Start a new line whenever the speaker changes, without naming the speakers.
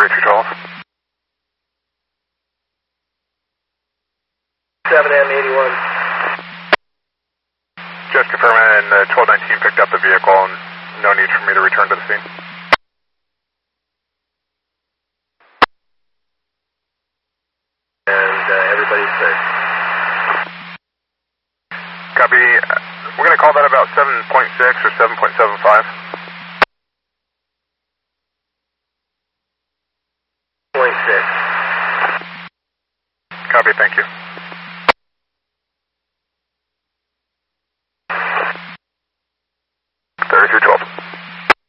3212.
7M81.
Just confirming 1219 picked up the vehicle and no need for me to return to the scene.
And everybody's safe.
Copy. We're going to call that about 7.6 or 7.75.
0.6.
Copy, thank you.